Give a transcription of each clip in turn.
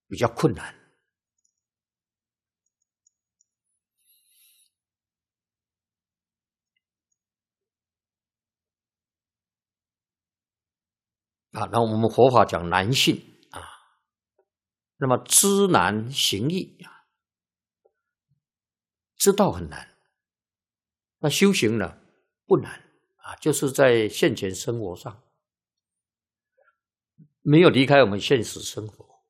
比较困难。那我们佛法讲难信啊，那么知难行易啊，知道很难，那修行呢不难啊，就是在现前生活上没有离开我们现实生活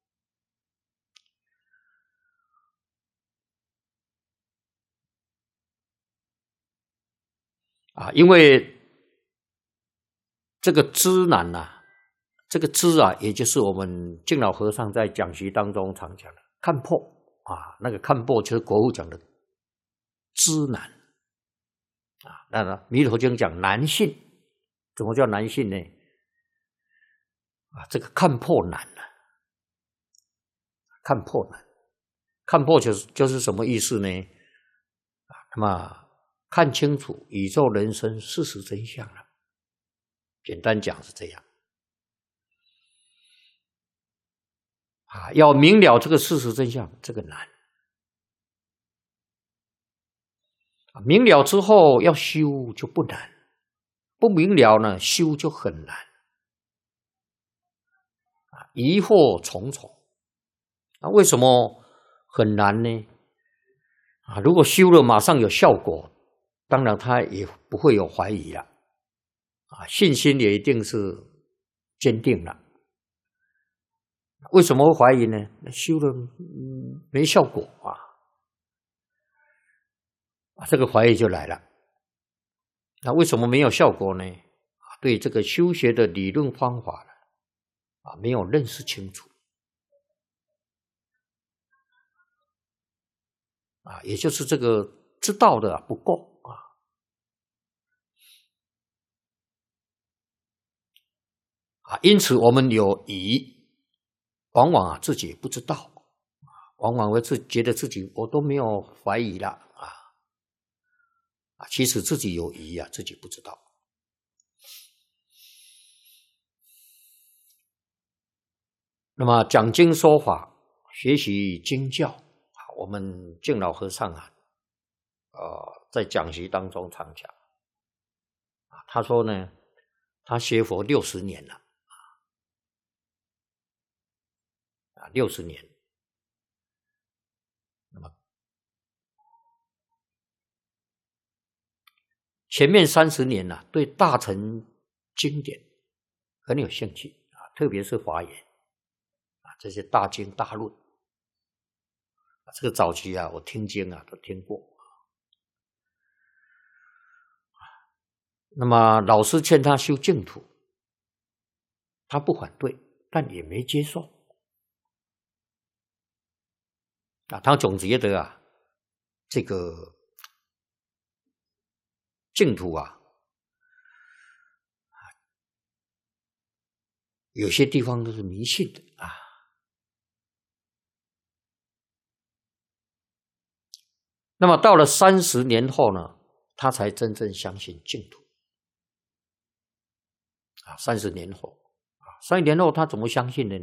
啊，因为这个知难啊，这个知啊，也就是我们敬老和尚在讲习当中常讲的看破啊，那个看破就是国父讲的知难啊。那弥陀经讲难信，怎么叫难信呢？啊，这个看破难啊，看破难，看破就是什么意思呢？啊，那么看清楚宇宙人生事实真相了，简单讲是这样。啊，要明了这个事实真相，这个难。明了之后要修就不难，不明了呢，修就很难。疑惑重重。为什么很难呢？如果修了马上有效果，当然他也不会有怀疑了。信心也一定是坚定了。为什么会怀疑呢？修了没效果这个怀疑就来了。那为什么没有效果呢？对这个修学的理论方法没有认识清楚。也就是这个知道的不够因此我们有疑，往往自己不知道，往往会觉得自己我都没有怀疑了其实自己有疑自己不知道。那么讲经说法，学习经教，我们敬老和尚在讲习当中常讲他说呢，他学佛60年了60年。那么前面30年对大乘经典很有兴趣特别是华严这些大经大论这个早期我听经都听过。那么老师劝他修净土，他不反对，但也没接受他总觉得这个净土有些地方都是迷信的那么到了30年后呢，他才真正相信净土30年后30年后他怎么相信的呢？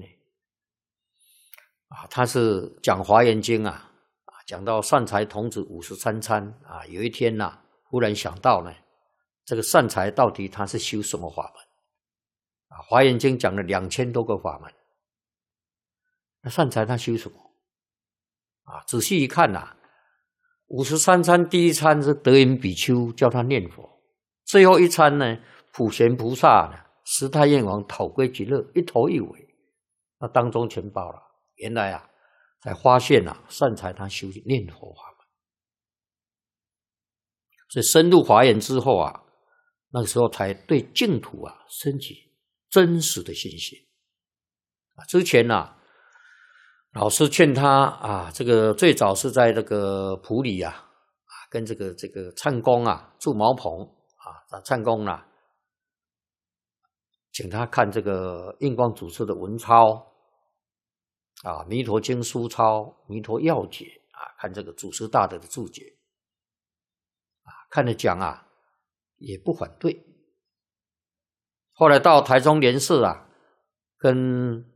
他是讲华严经讲到善财童子53参有一天忽然想到呢，这个善财到底他是修什么法门华严经讲了2000多个法门，那善财他修什么仔细一看53参第一参是德云比丘叫他念佛，最后一参呢，普贤菩萨十大愿王讨归极乐，一头一尾那当中全包了。原来才发现善财他修念佛法门，所以深入华严之后那个时候才对净土升起真实的信心之前老师劝他这个最早是在这个埔里跟这个灿公住茅棚灿公请他看这个印光祖师的文钞弥陀经书钞、弥陀要解看这个祖师大德的注解看了讲也不反对。后来到台中莲社跟